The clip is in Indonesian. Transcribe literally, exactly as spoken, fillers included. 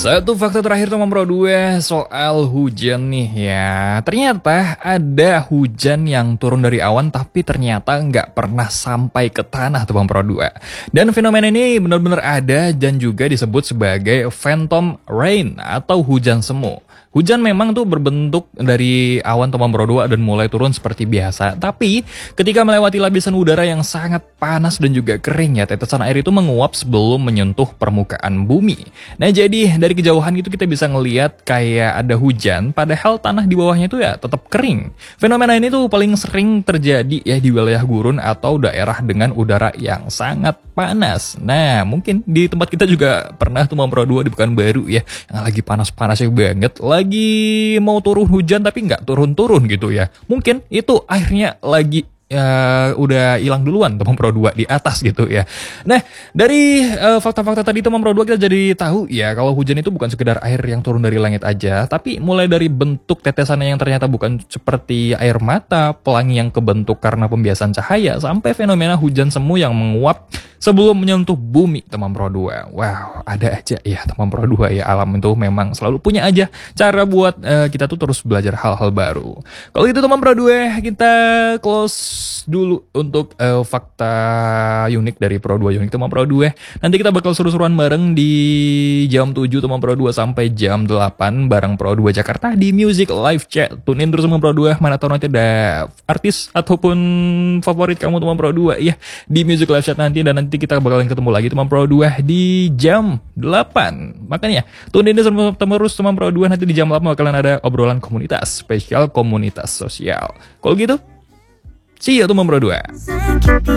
Satu fakta terakhir teman Pro dua soal hujan nih ya. Ternyata ada hujan yang turun dari awan tapi ternyata nggak pernah sampai ke tanah teman Pro dua. Dan fenomena ini benar-benar ada dan juga disebut sebagai phantom rain atau hujan semu. Hujan memang tuh berbentuk dari awan teman Pro dua dan mulai turun seperti biasa. Tapi ketika melewati lapisan udara yang sangat panas dan juga kering ya, tetesan air itu menguap sebelum menyentuh permukaan bumi. Nah jadi dari kejauhan itu kita bisa ngelihat kayak ada hujan, padahal tanah di bawahnya itu ya tetap kering. Fenomena ini tuh paling sering terjadi ya di wilayah gurun atau daerah dengan udara yang sangat panas. Nah mungkin di tempat kita juga pernah tuh Pro dua di Pekanbaru ya, yang lagi panas-panasnya banget, lagi mau turun hujan tapi nggak turun-turun gitu ya. Mungkin itu akhirnya lagi ya udah hilang duluan teman Pro dua di atas gitu ya. Nah, dari uh, fakta-fakta tadi teman Pro dua kita jadi tahu ya kalau hujan itu bukan sekedar air yang turun dari langit aja, tapi mulai dari bentuk tetesannya yang ternyata bukan seperti air mata, pelangi yang kebentuk karena pembiasan cahaya, sampai fenomena hujan semu yang menguap sebelum menyentuh bumi teman Pro dua. Wow, ada aja ya teman Pro dua ya, alam itu memang selalu punya aja cara buat uh, kita tuh terus belajar hal-hal baru. Kalau gitu teman Pro dua, kita close dulu untuk uh, fakta unik dari Pro dua Unik teman Pro dua. Nanti kita bakal seru-seruan bareng di jam tujuh teman Pro dua sampai jam delapan bareng Pro dua Jakarta di Music Live Chat. Tune in terus teman Pro dua, mana tahu nanti ada artis ataupun favorit kamu teman Pro dua ya di Music Live Chat nanti, dan nanti kita bakalan ketemu lagi teman Pro dua di jam delapan. Makanya tune in terus teman Pro dua, nanti di jam delapan bakalan ada obrolan komunitas, spesial komunitas sosial. Kalau gitu, see you teman Pro dua.